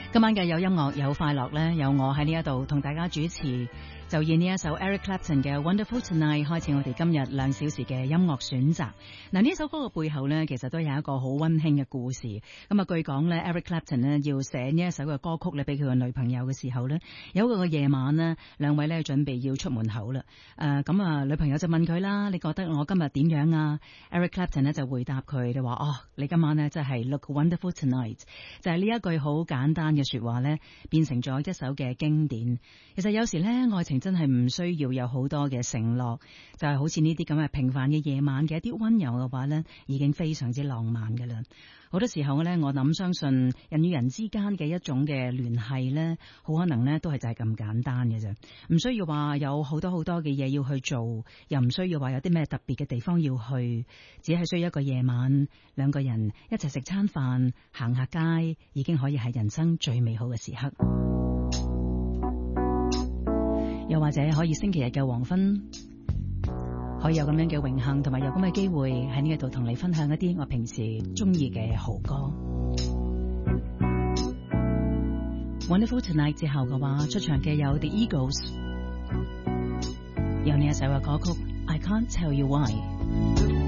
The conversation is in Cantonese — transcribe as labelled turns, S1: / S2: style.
S1: 今晚嘅有音樂有快樂咧，有我喺呢一度同大家主持，就以呢一首 Eric Clapton 嘅 Wonderful Tonight 開始我哋今日2小時嘅音樂選擇。嗱，呢首歌嘅背後咧，其實都有一個好溫馨嘅故事。咁啊，據講咧 Eric Clapton 咧要寫呢一首嘅歌曲咧俾佢嘅女朋友嘅時候咧，有個夜晚咧，兩位咧準備要出門口啦。咁啊，女朋友就問佢啦：你覺得我今日點樣啊 ？Eric Clapton 咧就回答佢，就話：哦，你今晚咧真係 Look Wonderful Tonight。就係呢一句好簡單嘅說話咧，變成咗一首嘅經典。其實有時咧，愛情真係唔需要有好多嘅承諾，就係好似呢啲咁嘅平凡嘅夜晚嘅一啲溫柔嘅話咧，已經非常之浪漫㗎啦。好多時候咧，我諗相信人與人之間嘅一種嘅聯繫咧，好可能咧都係就係咁簡單嘅啫，唔需要話有好多好多嘅嘢要去做，又唔需要話有啲咩特別嘅地方要去，只係需要一個夜晚，兩個人一齊食餐飯，行下街，已經可以係人生最美好嘅時刻。又或者可以星期日嘅黃昏，可以有咁樣嘅榮幸同埋有咁嘅機會喺呢一度同你分享一啲我平時中意嘅好歌。Wonderful Tonight 之後嘅話，出場嘅有 The Eagles， 有呢一首嘅歌曲 I Can't Tell You Why。